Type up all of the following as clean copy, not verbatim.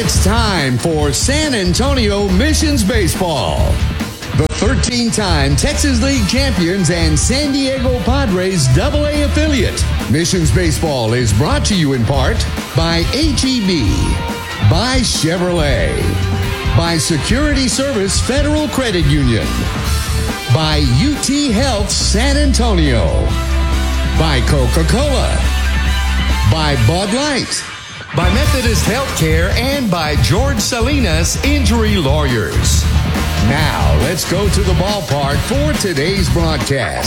It's time for San Antonio Missions Baseball. The 13-time Texas League champions and San Diego Padres AA affiliate. Missions Baseball is brought to you in part by HEB, by Chevrolet, by Security Service Federal Credit Union, by UT Health San Antonio, by Coca-Cola, by Bud Light, by Methodist Healthcare, and by George Salinas Injury Lawyers. Now, let's go to the ballpark for today's broadcast.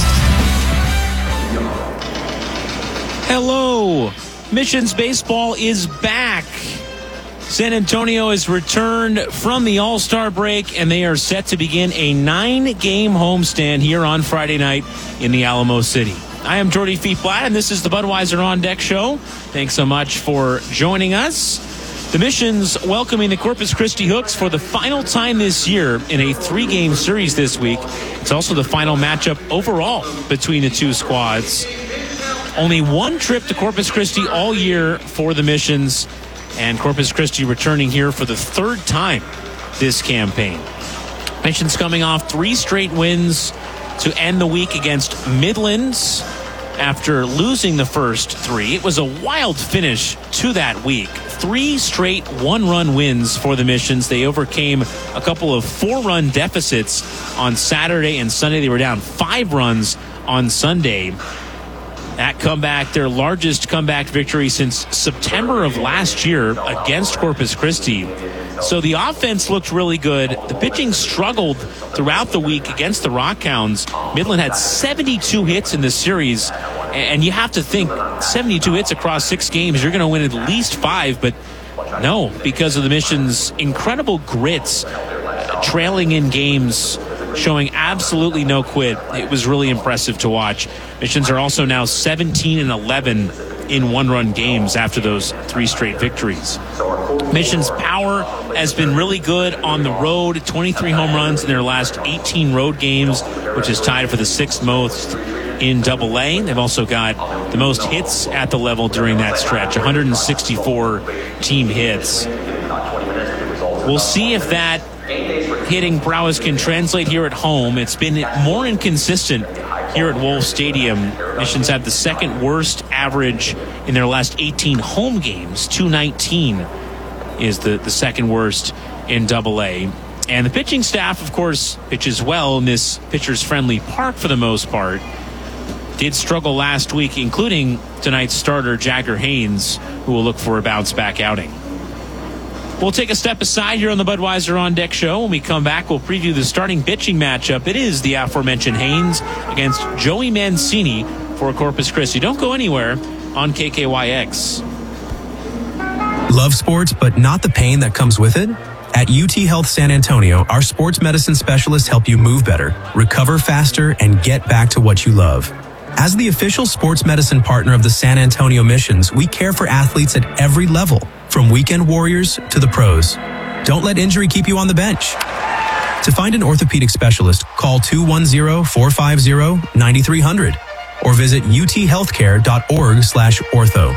Hello. Missions Baseball is back. San Antonio has returned from the All-Star break, and they are set to begin a 9-game homestand here on Friday night in the Alamo City. I am Jordy Feet-Blatt, and this is the Budweiser On Deck Show. Thanks so much for joining us. The Missions welcoming the Corpus Christi Hooks for the final time this year in a 3-game series this week. It's also the final matchup overall between the two squads. Only one trip to Corpus Christi all year for the Missions, and Corpus Christi returning here for the 3rd time this campaign. Missions coming off 3 straight wins to end the week against Midlands after losing the first 3. It was a wild finish to that week. 3 straight 1-run wins for the Missions. They overcame a couple of 4-run deficits on Saturday and Sunday. They were down 5 runs on Sunday. That comeback, their largest comeback victory since September of last year against Corpus Christi. So the offense looked really good. The pitching struggled throughout the week against the Rockhounds. Midland had 72 hits in the series, and you have to think 72 hits across 6 games, you're going to win at least 5, but no, because of the Missions' incredible grits, trailing in games, showing absolutely no quit. It was really impressive to watch. Missions are also now 17-11 in 1-run games after those 3 straight victories. Missions' power has been really good on the road. 23 home runs in their last 18 road games, which is tied for the 6th most in AA. They've also got the most hits at the level during that stretch, 164 team hits. We'll see if that hitting prowess can translate here at home. It's been more inconsistent here at Wolf Stadium. Missions have the 2nd worst average in their last 18 home games. 219 is the 2nd worst in AA. And the pitching staff, of course, pitches well in this pitcher's friendly park for the most part. Did struggle last week, including tonight's starter, Jagger Haynes, who will look for a bounce-back outing. We'll take a step aside here on the Budweiser On Deck Show. When we come back, we'll preview the starting pitching matchup. It is the aforementioned Haynes against Joey Mancini for Corpus Christi. Don't go anywhere on KKYX. Love sports, but not the pain that comes with it? At UT Health San Antonio, our sports medicine specialists help you move better, recover faster, and get back to what you love. As the official sports medicine partner of the San Antonio Missions, we care for athletes at every level, from weekend warriors to the pros. Don't let injury keep you on the bench. To find an orthopedic specialist, call 210-450-9300 or visit uthealthcare.org/ortho.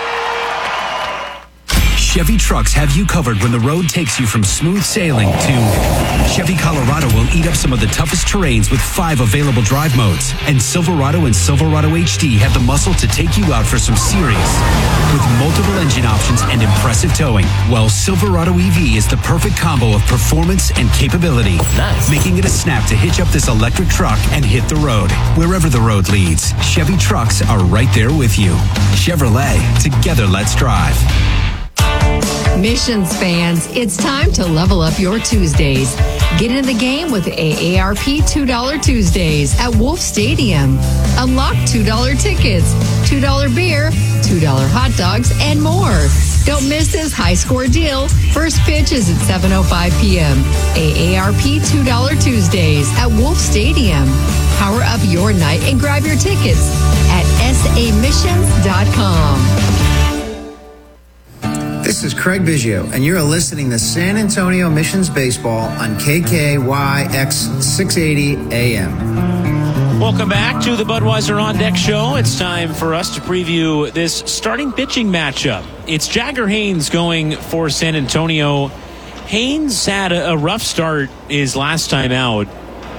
Chevy trucks have you covered when the road takes you from smooth sailing to Chevy Colorado will eat up some of the toughest terrains with 5 available drive modes. And Silverado and Silverado HD have the muscle to take you out for some serious. With multiple engine options and impressive towing, well, Silverado EV is the perfect combo of performance and capability. Nice. Making it a snap to hitch up this electric truck and hit the road. Wherever the road leads, Chevy trucks are right there with you. Chevrolet, together let's drive. Missions fans, it's time to level up your Tuesdays. Get into the game with AARP $2 Tuesdays at Wolf Stadium. Unlock $2 tickets, $2 beer, $2 hot dogs, and more. Don't miss this high-score deal. First pitch is at 7:05 p.m. AARP $2 Tuesdays at Wolf Stadium. Power up your night and grab your tickets at samissions.com. This is Craig Biggio, and you're listening to San Antonio Missions Baseball on KKYX 680 AM. Welcome back to the Budweiser On Deck Show. It's time for us to preview this starting pitching matchup. It's Jagger Haynes going for San Antonio. Haynes had a rough start his last time out.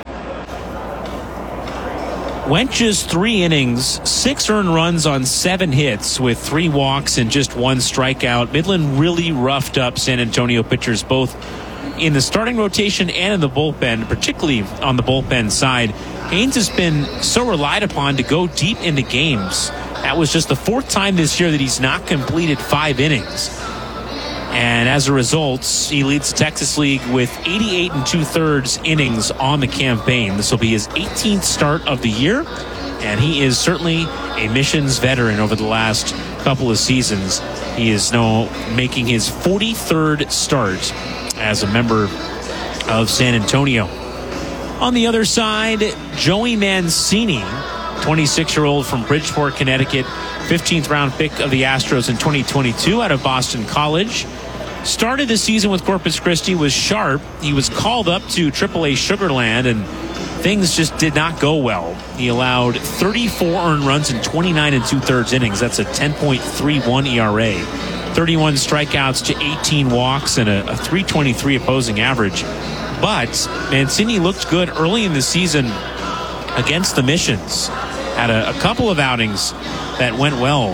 Went just 3 innings, 6 earned runs on 7 hits with 3 walks and just 1 strikeout. Midland really roughed up San Antonio pitchers both in the starting rotation and in the bullpen, particularly on the bullpen side. Haynes has been so relied upon to go deep into games. That was just the 4th time this year that he's not completed 5 innings. And as a result, he leads the Texas League with 88 2/3 innings on the campaign. This will be his 18th start of the year, and he is certainly a Missions veteran over the last couple of seasons. He is now making his 43rd start as a member of San Antonio. On the other side, Joey Mancini, 26-year-old from Bridgeport, Connecticut, 15th round pick of the Astros in 2022 out of Boston College. Started the season with Corpus Christi, was sharp. He was called up to AAA Sugar Land, and things just did not go well. He allowed 34 earned runs in 29 2/3 innings. That's a 10.31 ERA. 31 strikeouts to 18 walks and a 3.23 opposing average. But Mancini looked good early in the season against the Missions. Had a couple of outings that went well.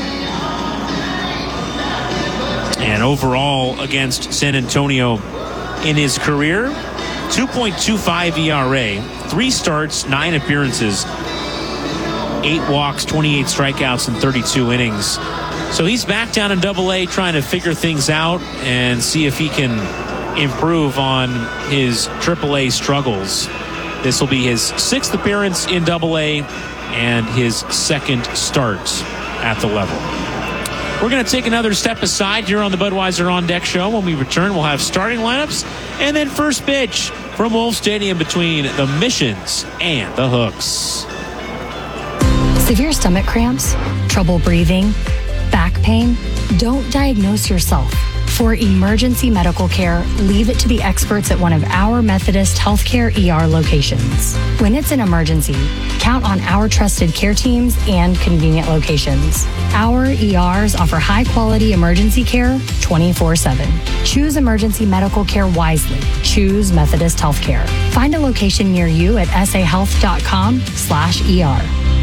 And overall against San Antonio in his career, 2.25 ERA, 3 starts, 9 appearances, 8 walks, 28 strikeouts in 32 innings. So he's back down in Double-A trying to figure things out and see if he can improve on his AAA struggles. This will be his 6th appearance in Double-A and his 2nd start at the level. We're going to take another step aside here on the Budweiser On Deck Show. When we return, we'll have starting lineups and then first pitch from Wolf Stadium between the Missions and the Hooks. Severe stomach cramps, trouble breathing, back pain? Don't diagnose yourself. For emergency medical care, leave it to the experts at one of our Methodist Healthcare ER locations. When it's an emergency, count on our trusted care teams and convenient locations. Our ERs offer high-quality emergency care 24/7. Choose emergency medical care wisely. Choose Methodist Healthcare. Find a location near you at sahealth.com/ER.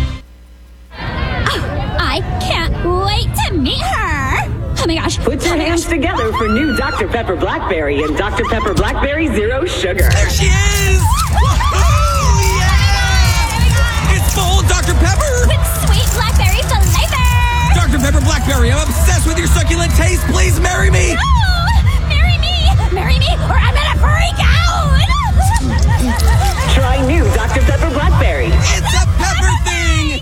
I can't wait to meet her. Oh my gosh. Put your hands together for new Dr. Pepper Blackberry and Dr. Pepper Blackberry Zero Sugar. There she is! Woohoo! Yeah! It's full Dr. Pepper! With sweet blackberry flavor! Dr. Pepper Blackberry, I'm obsessed with your succulent taste. Please marry me! No! Marry me! Marry me or I'm gonna freak out! Try new Dr. Pepper Blackberry. It's a pepper thing!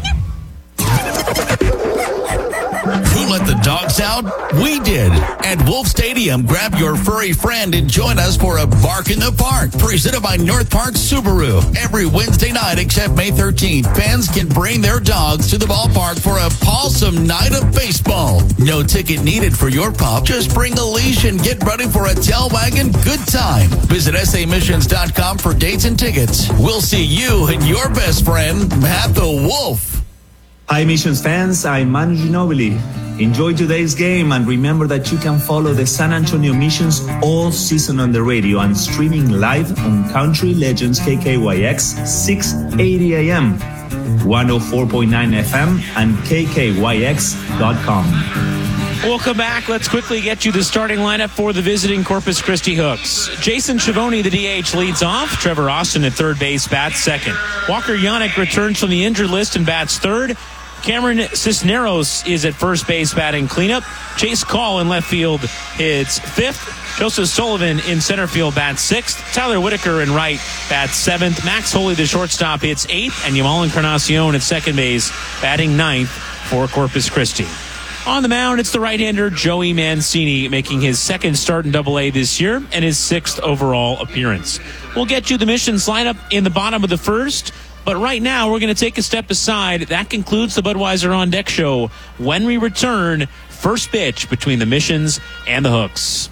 Who let the dogs out? We did. At Wolf Stadium, grab your furry friend and join us for a Bark in the Park, presented by North Park Subaru. Every Wednesday night except May 13th, fans can bring their dogs to the ballpark for a pawsome night of baseball. No ticket needed for your pup. Just bring a leash and get ready for a tail wagging good time. Visit samissions.com for dates and tickets. We'll see you and your best friend at the Wolf. Hi, Missions fans. I'm Manu Ginobili. Enjoy today's game and remember that you can follow the San Antonio Missions all season on the radio and streaming live on Country Legends KKYX 680 AM, 104.9 FM, and KKYX.com. Welcome back. Let's quickly get you the starting lineup for the visiting Corpus Christi Hooks. Jason Schiavone, the DH, leads off. Trevor Austin at third base bats second. Walker Yannick returns from the injured list and bats third. Cameron Cisneros is at first base batting cleanup. Chase Call in left field hits fifth. Joseph Sullivan in center field bats sixth. Tyler Whitaker in right bats seventh. Max Holy, the shortstop, hits eighth. And Yamal Encarnacion at second base batting ninth for Corpus Christi. On the mound, it's the right-hander Joey Mancini making his second start in Double-A this year and his sixth overall appearance. We'll get you the Missions lineup in the bottom of the first. But right now, we're going to take a step aside. That concludes the Budweiser On Deck Show. When we return, first pitch between the Missions and the Hooks.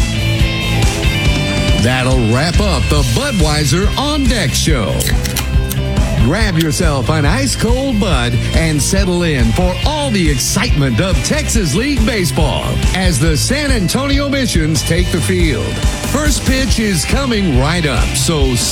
That'll wrap up the Budweiser On Deck Show. Grab yourself an ice-cold Bud and settle in for all the excitement of Texas League Baseball as the San Antonio Missions take the field. First pitch is coming right up, so